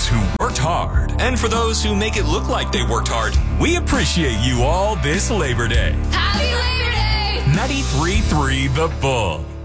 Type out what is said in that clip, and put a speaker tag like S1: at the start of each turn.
S1: those who worked hard. And for those who make it look like they worked hard, we appreciate you all this Labor Day.
S2: Happy Labor Day!
S1: 93.3 The Bull.